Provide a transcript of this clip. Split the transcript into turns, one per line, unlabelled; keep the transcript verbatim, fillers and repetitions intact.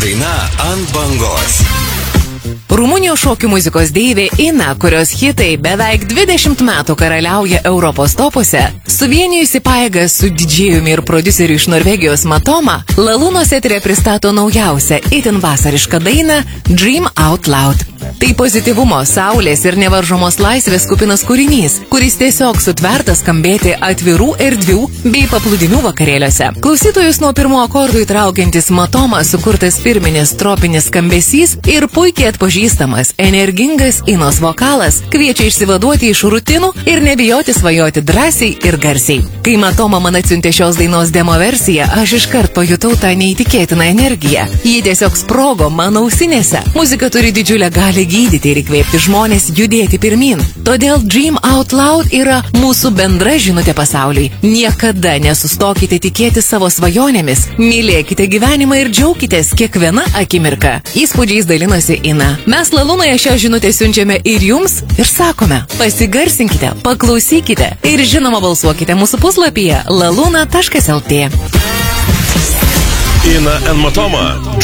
daina ant bangos.
Rumunijos šokių muzikos deivė Ina, kurios hitai beveik dvidešimt metų karaliauja Europos topuose, suvienijusi pajėgas su didžėjumi ir prodiuseriu iš Norvegijos Matoma, Lalūnos eterė pristato naujausią itin vasarišką dainą Dream Out Loud. Tai pozityvumo, saulės ir nevaržomos laisvės kupinas kūrinys, kuris tiesiog sutvertas skambėti atvirų erdvių bei paplūdimių vakarėliuose. Klausytojus nuo pirmo akordų įtraukiantis Matoma sukurtas firminis tropinis skambesys ir puikiai atpažįstamas, energingas Inos vokalas kviečia išsivaduoti iš rutinų ir nebijoti svajoti drąsiai ir garsiai. Kai Matoma man atsiuntė šios dainos demo versiją, aš iškart pajutau tą neįtikėtiną energiją. Ji tiesiog sprogo mano ausinėse. Muzika turi didžiulę gali gydyti ir įkvėpti žmonės judėti pirmin. Todėl Dream Out Loud yra mūsų bendra žinutė pasauliui. Niekada nesustokite tikėti savo svajonėmis, mylėkite gyvenimą ir džiaukitės kiekviena akimirka. Įspūdžiais dalinosi Ina. Mes Lalūnoje šią žinutę siunčiame ir jums ir sakome, pasigarsinkite, paklausykite ir žinoma balsuokite mūsų puslapyje laluna taškas lt.
Ina and Matoma.